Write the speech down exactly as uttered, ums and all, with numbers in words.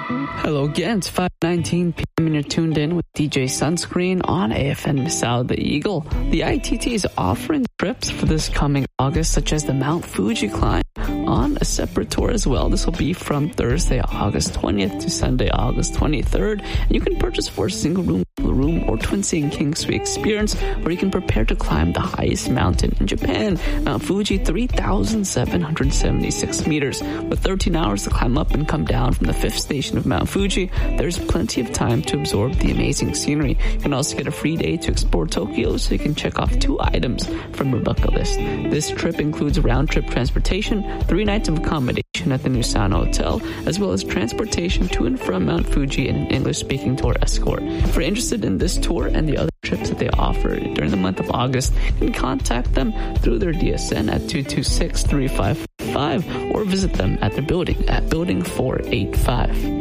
Hello again, it's five nineteen p.m. and you're tuned in with D J Sunscreen on A F N Misao the Eagle. The I T T is offering trips for this coming August, such as the Mount Fuji climb, on a separate tour as well. This will be from Thursday, August twentieth to Sunday, August twenty-third. And you can purchase for a single room, room or twin seating king suite experience where you can prepare to climb the highest mountain in Japan, Mount Fuji, three thousand seven hundred seventy-six meters. With thirteen hours to climb up and come down from the fifth station of Mount Fuji, there's plenty of time to absorb the amazing scenery. You can also get a free day to explore Tokyo, so you can check off two items from your bucket list. This trip includes round-trip transportation, three nights of accommodation at the Nusano Hotel, as well as transportation to and from Mount Fuji and an English-speaking tour escort. If you're interested in this tour and the other trips that they offer during the month of August, you can contact them through their D S N at two two six, three five five or visit them at their building at Building four eighty-five.